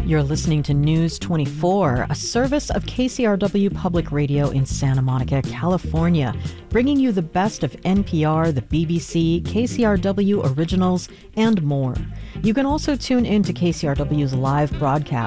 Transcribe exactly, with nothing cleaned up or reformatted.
You're listening to News twenty-four, a service of K C R W Public Radio in Santa Monica, California, bringing you the best of N P R, the B B C, K C R W originals, and more. You can also tune in to K C R W's live broadcast